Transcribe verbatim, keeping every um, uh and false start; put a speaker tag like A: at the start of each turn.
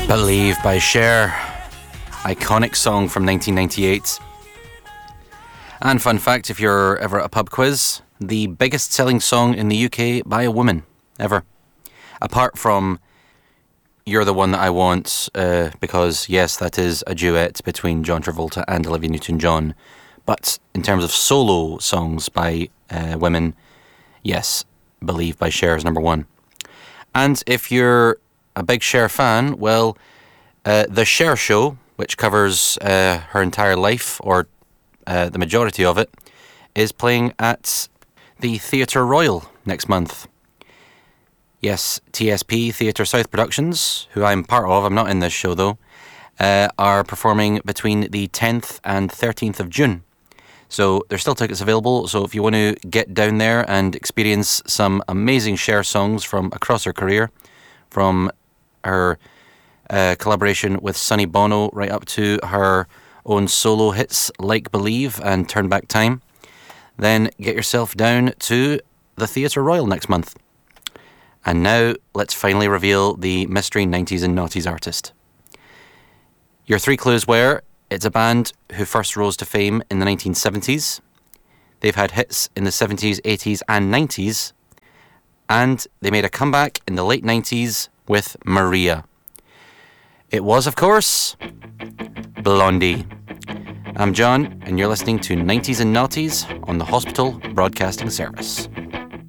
A: Believe by Cher. Iconic song from nineteen ninety-eight. And fun fact, if you're ever at a pub quiz, the biggest selling song in the U K by a woman ever. Apart from You're the One That I Want, uh, because yes, that is a duet between John Travolta and Olivia Newton-John. But in terms of solo songs by uh, women, yes, Believe by Cher is number one. And if you're a big Cher fan, well, uh, The Cher Show, which covers uh, her entire life, or uh, the majority of it, is playing at the Theatre Royal next month. Yes, T S P, Theatre South Productions, who I'm part of, I'm not in this show though, uh, are performing between the tenth and thirteenth of June. So there's still tickets available, so if you want to get down there and experience some amazing Cher songs from across her career, from her uh, collaboration with Sonny Bono right up to her own solo hits like Believe and Turn Back Time, then get yourself down to the Theatre Royal next month. And now let's finally reveal the mystery nineties and noughties artist. Your three clues were: it's a band who first rose to fame in the nineteen seventies, they've had hits in the seventies, eighties and nineties, and they made a comeback in the late nineties with Maria. It was, of course, Blondie. I'm John, and you're listening to nineties and noughties on the Hospital Broadcasting Service.